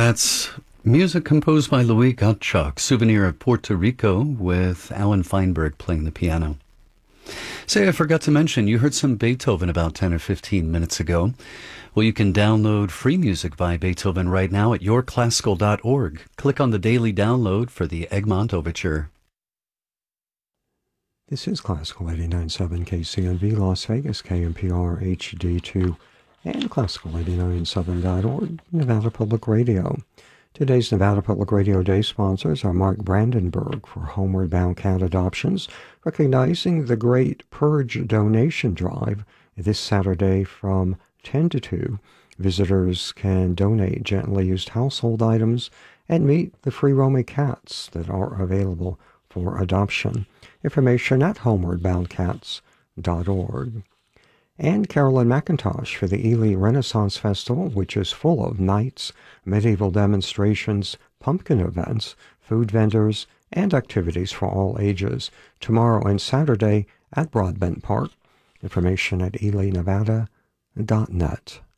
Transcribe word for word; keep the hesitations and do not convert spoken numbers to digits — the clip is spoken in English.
That's music composed by Louis Gottschalk, Souvenir of Puerto Rico, with Alan Feinberg playing the piano. Say, I forgot to mention, you heard some Beethoven about ten or fifteen minutes ago. Well, you can download free music by Beethoven right now at your classical dot org. Click on the daily download for the Egmont Overture. This is Classical eighty-nine point seven K C N V Las Vegas, K N P R H D two, and Classical eighty-nine point seven dot org, Nevada Public Radio. Today's Nevada Public Radio Day sponsors are Mark Brandenburg for Homeward Bound Cat Adoptions, recognizing the Great Purge Donation Drive this Saturday from ten to two. Visitors can donate gently used household items and meet the free roaming cats that are available for adoption. Information at homeward bound cats dot org. And Carolyn McIntosh for the Ely Renaissance Festival, which is full of nights, medieval demonstrations, pumpkin events, food vendors, and activities for all ages, tomorrow and Saturday at Broadbent Park. Information at ely nevada dot net.